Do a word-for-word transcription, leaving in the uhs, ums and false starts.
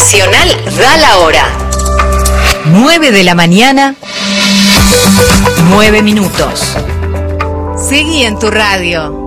Nacional da la hora. nueve de la mañana, nueve minutos. Seguí en tu radio.